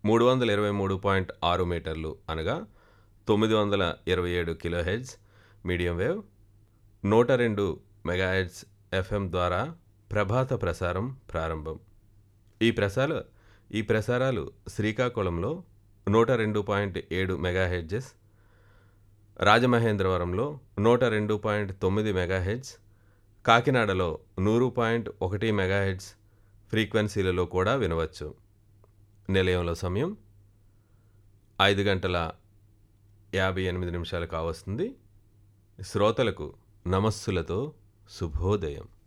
323.6 మీటర్లు అనగా 927 kilohertz medium wave, 102 megahertz FM ద్వారా ప్రభాత ప్రసారం ప్రారంభం. ఈ ప్రసారాలు శ్రీకాకుళంలో 102.7 మెగాహెర్ట్జ్, రాజమహేంద్రవరంలో 102.9 మెగాహెర్ట్జ్, కాకినాడలో 100.1 మెగాహెర్ట్జ్ ఫ్రీక్వెన్సీలలో కూడా వినవచ్చు. నిలయంలో సమయం 5:58 కావస్తుంది. శ్రోతలకు నమస్సులతో శుభోదయం.